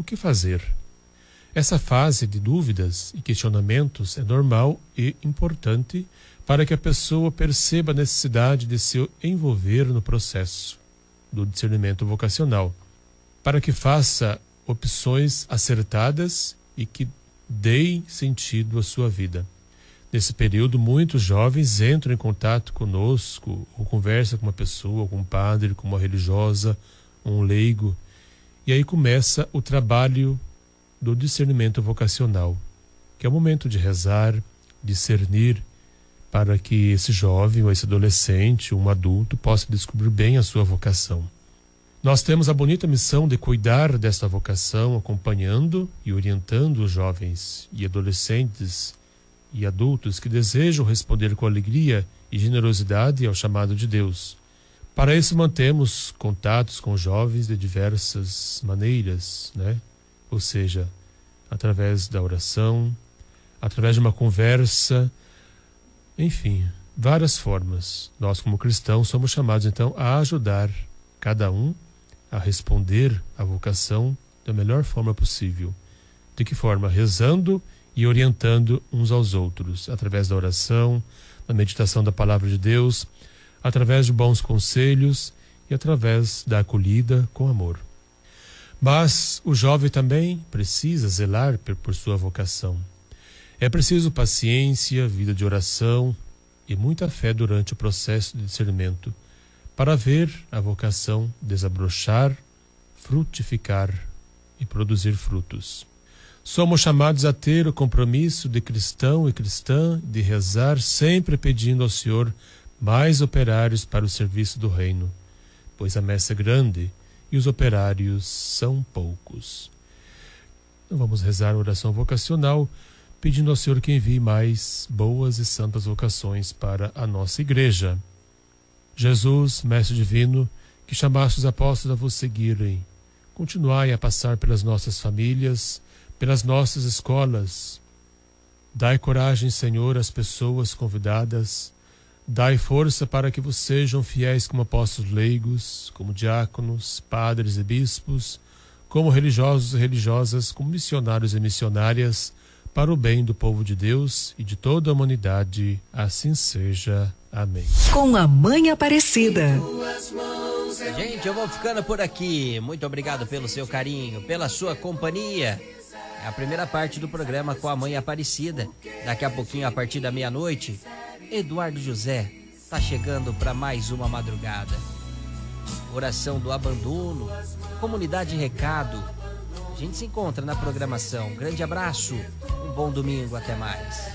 o que fazer. Essa fase de dúvidas e questionamentos é normal e importante para que a pessoa perceba a necessidade de se envolver no processo do discernimento vocacional, para que faça opções acertadas e que deem sentido à sua vida. Nesse período, muitos jovens entram em contato conosco ou conversam com uma pessoa, com um padre, com uma religiosa, um leigo, e aí começa o trabalho do discernimento vocacional, que é o momento de rezar, discernir, para que esse jovem ou esse adolescente, um adulto, possa descobrir bem a sua vocação. Nós temos a bonita missão de cuidar desta vocação, acompanhando e orientando os jovens e adolescentes e adultos que desejam responder com alegria e generosidade ao chamado de Deus. Para isso mantemos contatos com jovens de diversas maneiras, Ou seja, através da oração, através de uma conversa, enfim, várias formas. Nós, como cristãos, somos chamados então a ajudar cada um a responder à vocação da melhor forma possível. De que forma? Rezando e orientando uns aos outros, através da oração, da meditação da palavra de Deus, através de bons conselhos e através da acolhida com amor. Mas o jovem também precisa zelar por sua vocação. É preciso paciência, vida de oração e muita fé durante o processo de discernimento, para ver a vocação desabrochar, frutificar e produzir frutos. Somos chamados a ter o compromisso de cristão e cristã de rezar sempre pedindo ao Senhor mais operários para o serviço do reino, pois a messe é grande e os operários são poucos. Então vamos rezar a oração vocacional, pedindo ao Senhor que envie mais boas e santas vocações para a nossa igreja. Jesus, Mestre Divino, que chamaste os apóstolos a vos seguirem, continuai a passar pelas nossas famílias, pelas nossas escolas. Dai coragem, Senhor, às pessoas convidadas. Dai força para que vos sejam fiéis como apóstolos leigos, como diáconos, padres e bispos, como religiosos e religiosas, como missionários e missionárias, para o bem do povo de Deus e de toda a humanidade. Assim seja. Amém. Com a Mãe Aparecida. Gente, eu vou ficando por aqui. Muito obrigado pelo seu carinho, pela sua companhia. É a primeira parte do programa com a Mãe Aparecida. Daqui a pouquinho, a partir da meia-noite, Eduardo José está chegando para mais uma madrugada. Oração do abandono, comunidade recado. A gente se encontra na programação. Grande abraço, um bom domingo, até mais.